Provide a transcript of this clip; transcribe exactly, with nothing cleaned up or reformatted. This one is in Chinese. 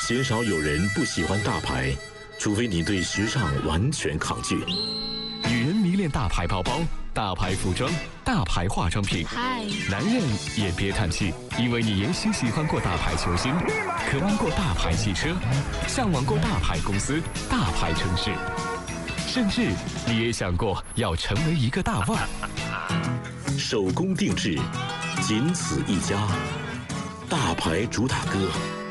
鲜少有人不喜欢大牌，除非你对时尚完全抗拒。 女人迷恋大牌包包、大牌服装、大牌化妆品。 嗨， 男人也别叹气，因为你也许喜欢过大牌球星，渴望过大牌汽车，向往过大牌公司、大牌城市，甚至你也想过要成为一个大腕儿。 手工定制，仅此一家，大牌主打歌。